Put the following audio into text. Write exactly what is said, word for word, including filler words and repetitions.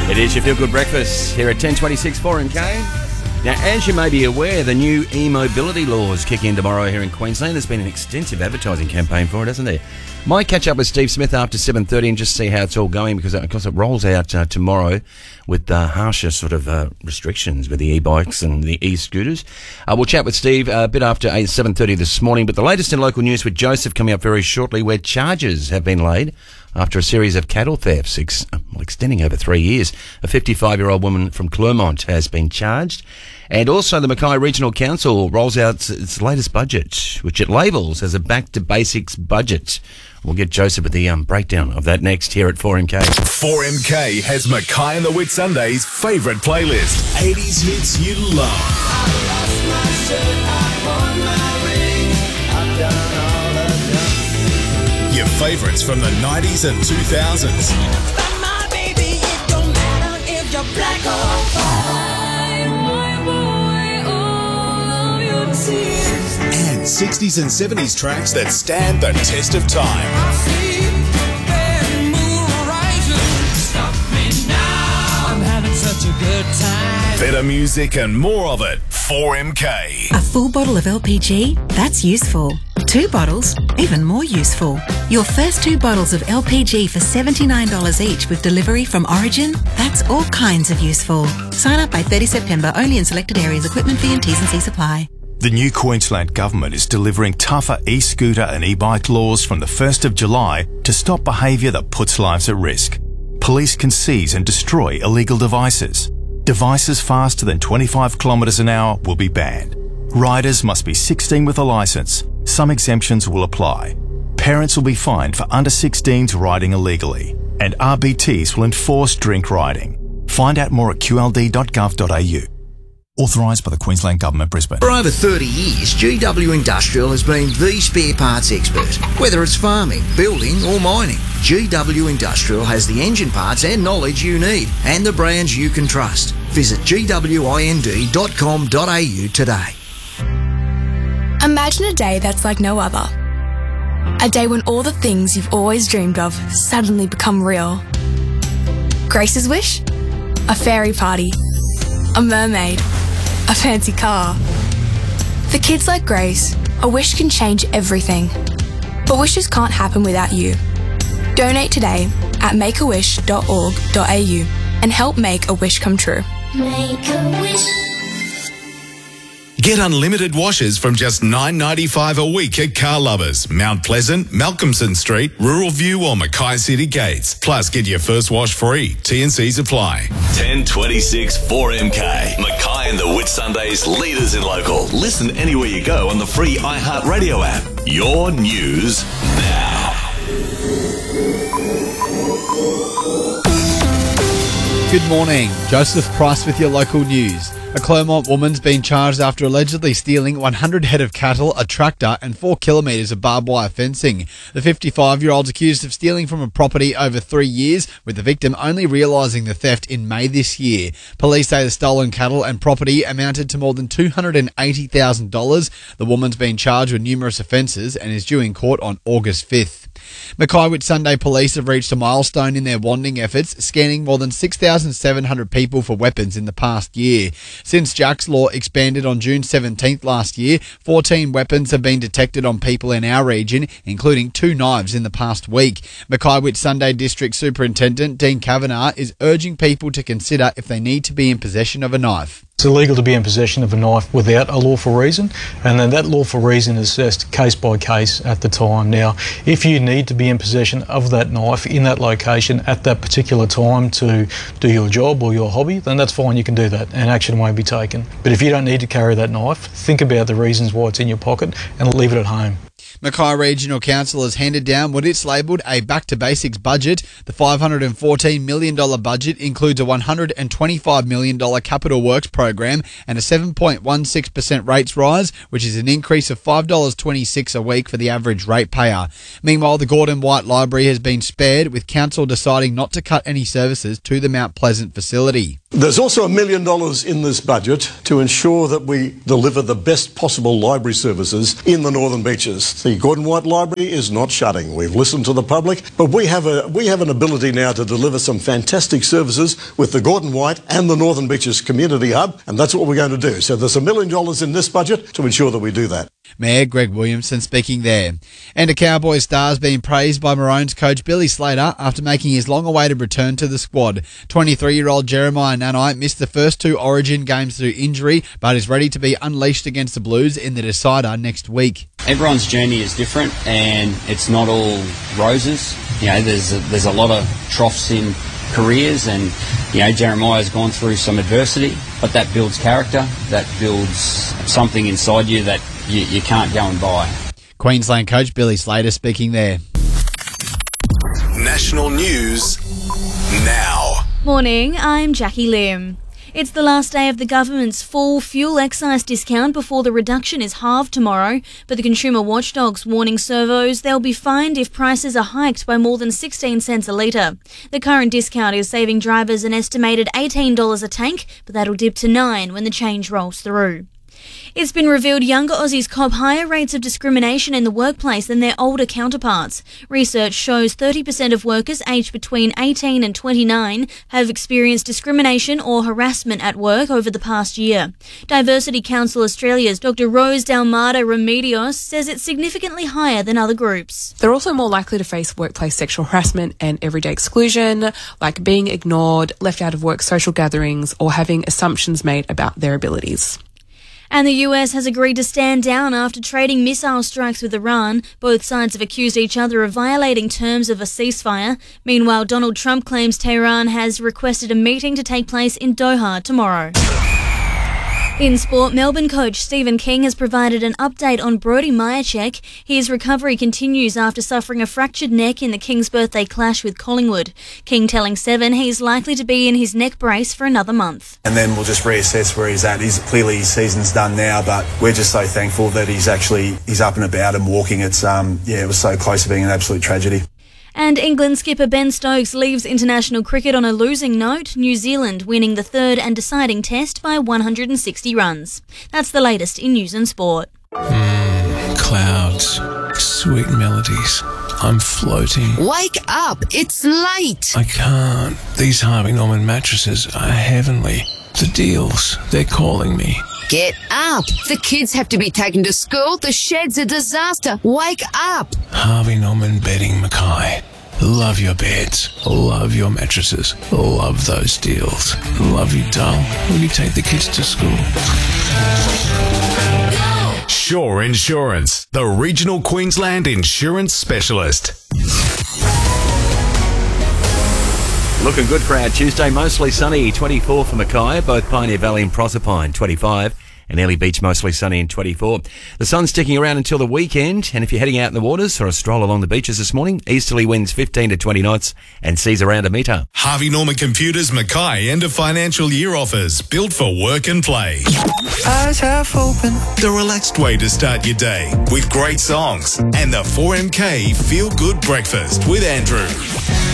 It is your Feel Good Breakfast here at ten twenty-six four M K. Now, as you may be aware, the new e-mobility laws kick in tomorrow here in Queensland. There's been an extensive advertising campaign for it, hasn't there? Might catch up with Steve Smith after seven thirty and just see how it's all going because, because it rolls out uh, tomorrow with uh, harsher sort of uh, restrictions with the e-bikes and the e-scooters. Uh, we'll chat with Steve uh, a bit after seven thirty this morning. But the latest in local news with Joseph coming up very shortly, where charges have been laid after a series of cattle thefts ex- well, extending over three years. A fifty-five-year-old woman from Clermont has been charged. And also the Mackay Regional Council rolls out its, its latest budget, which it labels as a back-to-basics budget. We'll get Joseph with the um, breakdown of that next here at four M K. four M K has Mackay and the Whitsundays' favourite playlist. eighties hits you love. I lost my shirt, I won my ring, I've done all I've done. Your favourites from the nineties and two thousands. But my baby, it don't matter if you're black or white. My boy, all of your tears. And sixties and seventies tracks that stand the test of time. I see that moon rising. Stop me now. I'm having such a good time. Better music and more of it. four M K. A full bottle of L P G? That's useful. Two bottles? Even more useful. Your first two bottles of L P G for seventy-nine dollars each with delivery from Origin? That's all kinds of useful. Sign up by thirtieth September only in selected areas. Equipment fee and T's and C's apply. The new Queensland Government is delivering tougher e-scooter and e-bike laws from the first of July to stop behaviour that puts lives at risk. Police can seize and destroy illegal devices. Devices faster than twenty-five kilometres an hour will be banned. Riders must be sixteen with a licence. Some exemptions will apply. Parents will be fined for under sixteens riding illegally. And R B Ts will enforce drink riding. Find out more at q l d dot gov dot a u. Authorised by the Queensland Government, Brisbane. For over thirty years, G W Industrial has been the spare parts expert. Whether it's farming, building or mining, G W Industrial has the engine parts and knowledge you need and the brands you can trust. Visit g w i n d dot com dot a u today. Imagine a day that's like no other. A day when all the things you've always dreamed of suddenly become real. Grace's wish? A fairy party. A mermaid. A fancy car. For kids like Grace, a wish can change everything. But wishes can't happen without you. Donate today at make a wish dot org dot a u and help make a wish come true. Make a wish. Get unlimited washes from just nine dollars ninety-five a week at Car Lovers, Mount Pleasant, Malcolmson Street, Rural View or Mackay City Gates. Plus, get your first wash free. T and C's apply. ten twenty-six four M K. Mackay and the Whitsundays, leaders in local. Listen anywhere you go on the free iHeartRadio app. Your news now. Good morning. Joseph Price with your local news. A Clermont woman's been charged after allegedly stealing one hundred head of cattle, a tractor and four kilometres of barbed wire fencing. The fifty-five-year-old's accused of stealing from a property over three years, with the victim only realising the theft in May this year. Police say the stolen cattle and property amounted to more than two hundred eighty thousand dollars. The woman's been charged with numerous offences and is due in court on August fifth. Mackay Whitsunday Police have reached a milestone in their wanding efforts, scanning more than six thousand seven hundred people for weapons in the past year. Since Jack's Law expanded on June seventeenth last year, fourteen weapons have been detected on people in our region, including two knives in the past week. Mackay Whitsunday District Superintendent Dean Kavanagh is urging people to consider if they need to be in possession of a knife. It's illegal to be in possession of a knife without a lawful reason, and then that lawful reason is assessed case by case at the time. Now, if you need to be in possession of that knife in that location at that particular time to do your job or your hobby, then that's fine, you can do that and action won't be taken. But if you don't need to carry that knife, think about the reasons why it's in your pocket and leave it at home. Mackay Regional Council has handed down what it's labelled a back-to-basics budget. The five hundred fourteen million dollars budget includes a one hundred twenty-five million dollars capital works program and a seven point one six percent rates rise, which is an increase of five dollars twenty-six a week for the average ratepayer. Meanwhile, the Gordon White Library has been spared, with Council deciding not to cut any services to the Mount Pleasant facility. There's also a million dollars in this budget to ensure that we deliver the best possible library services in the Northern Beaches. The Gordon White Library is not shutting. We've listened to the public, but we have a we have an ability now to deliver some fantastic services with the Gordon White and the Northern Beaches Community Hub, and that's what we're going to do. So there's a million dollars in this budget to ensure that we do that. Mayor Greg Williamson speaking there. And a Cowboys star's being praised by Maroons coach Billy Slater after making his long-awaited return to the squad. twenty-three-year-old Jeremiah Nanai missed the first two Origin games through injury, but is ready to be unleashed against the Blues in the decider next week. Everyone's journey is different, and it's not all roses. You know, there's a, there's a lot of troughs in careers, and you know, Jeremiah's gone through some adversity, but that builds character, that builds something inside you that you, you can't go and buy. Queensland coach Billy Slater speaking there. National news now. Morning, I'm Jackie Lim. It's the last day of the government's full fuel excise discount before the reduction is halved tomorrow, but the consumer watchdog's warning servos they'll be fined if prices are hiked by more than sixteen cents a litre. The current discount is saving drivers an estimated eighteen dollars a tank, but that'll dip to nine dollars when the change rolls through. It's been revealed younger Aussies cop higher rates of discrimination in the workplace than their older counterparts. Research shows thirty percent of workers aged between eighteen and twenty-nine have experienced discrimination or harassment at work over the past year. Diversity Council Australia's Doctor Rose Dalmada Remedios says it's significantly higher than other groups. They're also more likely to face workplace sexual harassment and everyday exclusion, like being ignored, left out of work social gatherings, or having assumptions made about their abilities. And the U S has agreed to stand down after trading missile strikes with Iran. Both sides have accused each other of violating terms of a ceasefire. Meanwhile, Donald Trump claims Tehran has requested a meeting to take place in Doha tomorrow. In sport, Melbourne coach Stephen King has provided an update on Brodie Mihocek. His recovery continues after suffering a fractured neck in the King's birthday clash with Collingwood. King telling Seven he's likely to be in his neck brace for another month. And then we'll just reassess where he's at. He's clearly his season's done now, but we're just so thankful that he's actually he's up and about and walking. It's um yeah, it was so close to being an absolute tragedy. And England skipper Ben Stokes leaves international cricket on a losing note, New Zealand winning the third and deciding test by one hundred sixty runs. That's the latest in news and sport. Mm, clouds, sweet melodies. I'm floating. Wake up, it's late. I can't. These Harvey Norman mattresses are heavenly. The deals, they're calling me. Get up. The kids have to be taken to school. The shed's a disaster. Wake up. Harvey Norman Bedding, Mackay. Love your beds. Love your mattresses. Love those deals. Love you, doll. Will you take the kids to school? Shore Insurance, the regional Queensland insurance specialist. Looking good for our Tuesday. Mostly sunny, twenty-four for Mackay, both Pioneer Valley and Proserpine, twenty-five, and Airlie Beach mostly sunny and twenty-four. The sun's sticking around until the weekend, and if you're heading out in the waters for a stroll along the beaches this morning, easterly winds fifteen to twenty knots and seas around a metre. Harvey Norman Computers Mackay end of financial year offers, built for work and play. Eyes half open. The relaxed way to start your day with great songs and the four M K Feel Good Breakfast with Andrew.